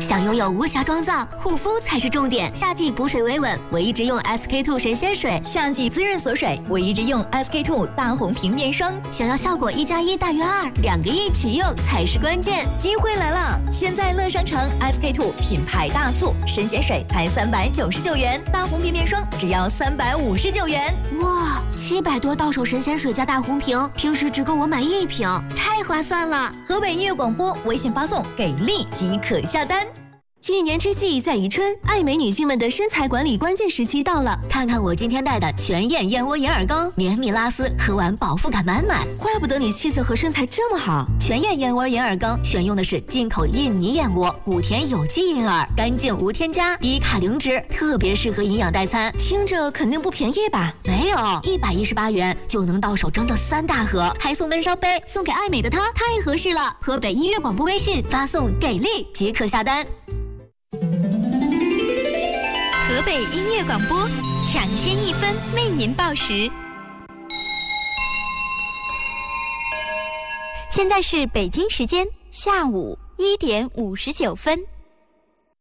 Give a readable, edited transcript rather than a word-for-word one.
想拥有无瑕妆造，护肤才是重点。夏季补水维稳，我一直用 SK-II 神仙水； 夏季滋润锁水，我一直用 SK-II 大红瓶面霜。 想要效果1+1大于2，2个一起用才是关键。 机会来了！现在乐商城 SK-II 品牌大促，神仙水才399元，大红瓶面霜只要359元。 哇，700多到手神仙水加大红瓶，平时只够我买1瓶，太划算了！ 河北音乐广播微信发送“给力”即可下单。 一年之计在于春，爱美女性们的身材管理关键时期到了。看看我今天带的全燕燕窝银耳羹，绵密拉丝，喝完饱腹感满满。 怪不得你气色和身材这么好。 全燕燕窝银耳羹选用的是进口印尼燕窝，谷田有机银耳，干净无添加，低卡零脂，特别适合营养代餐。 听着肯定不便宜吧？ 没有，118元就能到手整整3大盒，还送温烧杯，送给爱美的她太合适了。河北音乐广播微信发送“给力”即可下单。 河北音乐广播，抢先1分为您报时。现在是北京时间下午1点59分。